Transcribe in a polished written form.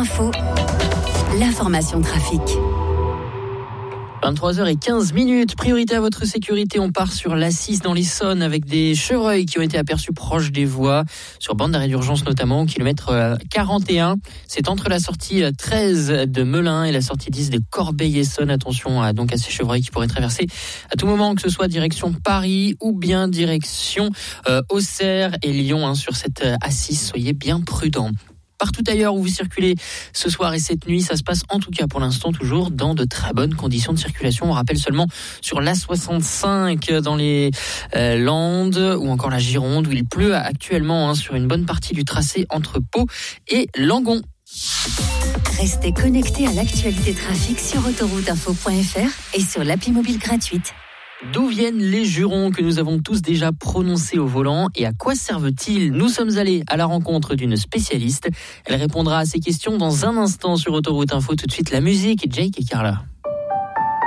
Info, l'information trafic. 23h15, priorité à votre sécurité, on part sur l'A6 dans l'Essonne avec des chevreuils qui ont été aperçus proches des voies, sur bande d'arrêt d'urgence notamment, au kilomètre 41. C'est entre la sortie 13 de Melun et la sortie 10 de Corbeil-Essonne. Attention donc à ces chevreuils qui pourraient traverser à tout moment, que ce soit direction Paris ou bien direction Auxerre et Lyon sur cette A6. Soyez bien prudents. Partout ailleurs où vous circulez ce soir et cette nuit, ça se passe en tout cas pour l'instant toujours dans de très bonnes conditions de circulation. On rappelle seulement sur l'A65 dans les Landes ou encore la Gironde où il pleut actuellement sur une bonne partie du tracé entre Pau et Langon. Restez connectés à l'actualité trafic sur autorouteinfo.fr et sur l'appli mobile gratuite. D'où viennent les jurons que nous avons tous déjà prononcés au volant et à quoi servent-ils ? Nous sommes allés à la rencontre d'une spécialiste. Elle répondra à ces questions dans un instant sur Autoroute Info. Tout de suite, la musique, Jake et Carla.